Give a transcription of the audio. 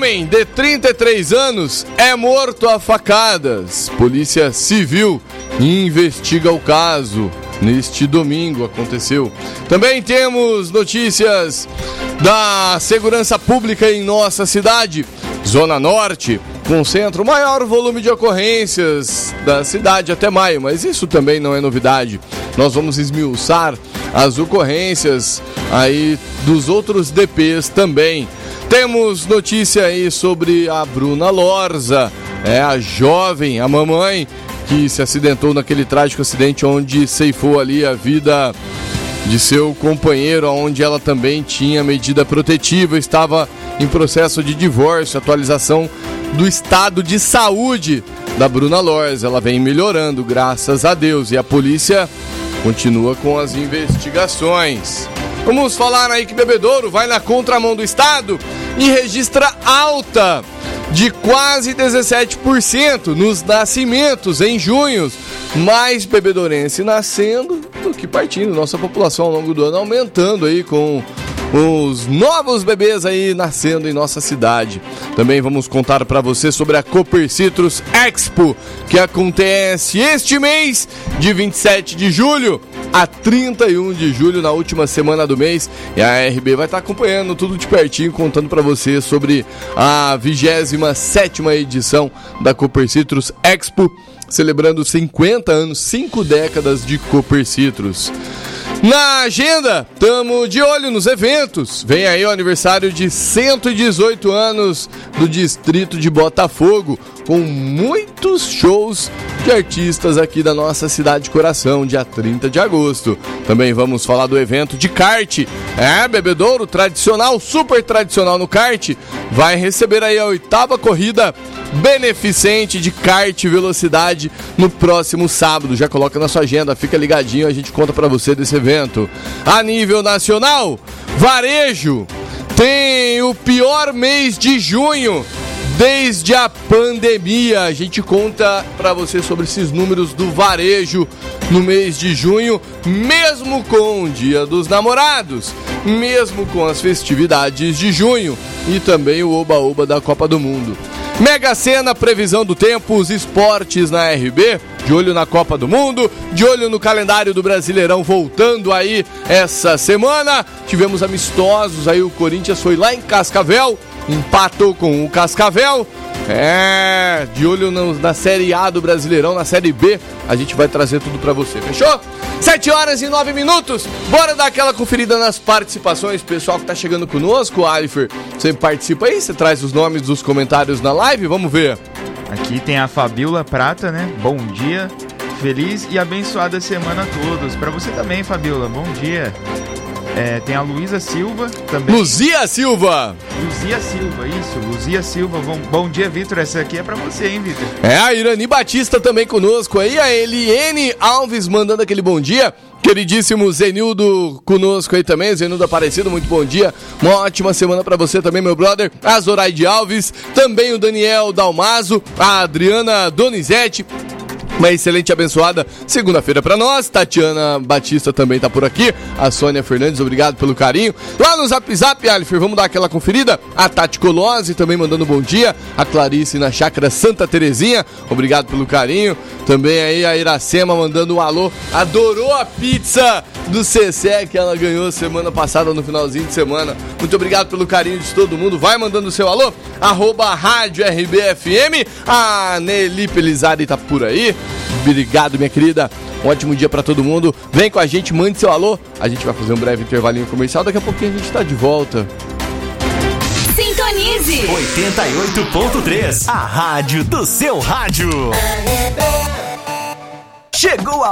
Homem de 33 anos é morto a facadas. Polícia Civil investiga o caso. Neste domingo aconteceu. Também temos notícias da segurança pública em nossa cidade. Zona Norte concentra o maior volume de ocorrências da cidade até maio, mas isso também não é novidade. Nós vamos esmiuçar as ocorrências aí dos outros DPs também. Temos notícia aí sobre a Bruna Lorza, a jovem, a mamãe, que se acidentou naquele trágico acidente onde ceifou ali a vida de seu companheiro, onde ela também tinha medida protetiva, estava em processo de divórcio. Atualização do estado de saúde da Bruna Lorza, ela vem melhorando, graças a Deus, e a polícia continua com as investigações. Vamos falar aí que Bebedouro vai na contramão do estado e registra alta de quase 17% nos nascimentos em junho. Mais bebedourense nascendo do que partindo. Nossa população ao longo do ano aumentando aí com os novos bebês aí nascendo em nossa cidade. Também vamos contar para você sobre a Cooper Citrus Expo, que acontece este mês de 27 de julho a 31 de julho, na última semana do mês. E a RB vai estar acompanhando tudo de pertinho, contando para você sobre a 27ª edição da Cooper Citrus Expo, celebrando 50 anos, 5 décadas de Cooper Citrus. Na agenda, estamos de olho nos eventos. Vem aí o aniversário de 118 anos do Distrito de Botafogo, com muitos shows de artistas aqui da nossa cidade de coração, dia 30 de agosto. Também vamos falar do evento de kart. Bebedouro, tradicional, super tradicional no kart, vai receber aí a 8ª corrida beneficente de kart velocidade no próximo sábado. Já coloca na sua agenda, fica ligadinho, a gente conta pra você desse evento. A nível nacional, varejo tem o pior mês de junho desde a pandemia. A gente conta pra você sobre esses números do varejo no mês de junho, mesmo com o Dia dos Namorados, mesmo com as festividades de junho e também o oba-oba da Copa do Mundo. Mega Sena, previsão do tempo, os esportes na RB, de olho na Copa do Mundo, de olho no calendário do Brasileirão voltando aí essa semana. Tivemos amistosos aí, o Corinthians foi lá em Cascavel, empatou com o Cascavel. De olho na Série A do Brasileirão, na Série B, a gente vai trazer tudo pra você, fechou? 7h09, bora dar aquela conferida nas participações. Pessoal que tá chegando conosco, Alifer, você participa aí, você traz os nomes dos comentários na live, vamos ver. Aqui tem a Fabiola Prata, né? Bom dia, feliz e abençoada semana a todos. Pra você também, Fabiola, bom dia. Tem a Luísa Silva também. Luzia Silva, isso, Luzia Silva. Bom dia, Vitor, essa aqui é pra você, hein, Vitor? A Irani Batista também conosco aí, a Eliene Alves mandando aquele bom dia. Queridíssimo Zenildo conosco aí também, Zenildo Aparecido, muito bom dia, uma ótima semana pra você também, meu brother. A Zoraide Alves, também o Daniel Dalmazo, a Adriana Donizete. Uma excelente e abençoada segunda-feira pra nós. Tatiana Batista também tá por aqui. A Sônia Fernandes, obrigado pelo carinho. Lá no Zap Zap, Alifer, vamos dar aquela conferida. A Tati Colose também mandando um bom dia. A Clarice na Chácara Santa Terezinha, obrigado pelo carinho. Também aí a Iracema mandando um alô. Adorou a pizza do CC que ela ganhou semana passada, no finalzinho de semana. Muito obrigado pelo carinho de todo mundo. Vai mandando o seu alô. @Rádio RBFM. A Nelly Pelizari tá por aí. Obrigado, minha querida. Um ótimo dia pra todo mundo. Vem com a gente, mande seu alô. A gente vai fazer um breve intervalinho comercial. Daqui a pouquinho a gente tá de volta. Sintonize 88.3, a rádio do seu rádio. Chegou a